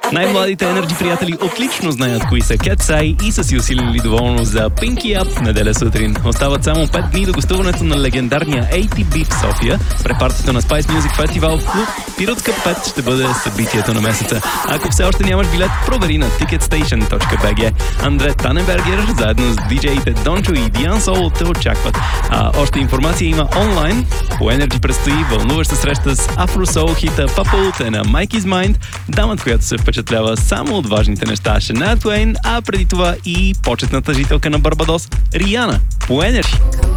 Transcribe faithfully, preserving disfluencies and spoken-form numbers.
Най-младите Energy приятели отлично знаят кои са Cat's и са си усилили доволно за Pinky Up неделя сутрин. Остават само пет дни до гостуването на легендарния ей ти би в София. Препартито на Spice Music Festival в клуб Пиротска пет ще бъде събитието на месеца. Ако все още нямаш билет, провери на тикетстейшън точка би джи. Андре Таненбергер заедно с диджеите Дончо и Диан Сол те очакват. А още информация има онлайн. По Energy предстои вълнуваща среща с Афро-соул хита Purple на Mike Is Mind, дамата, която се впечатлява само от важните неща, Шания Туейн, а преди това и почетната жителка на Барбадос Риана по Energy.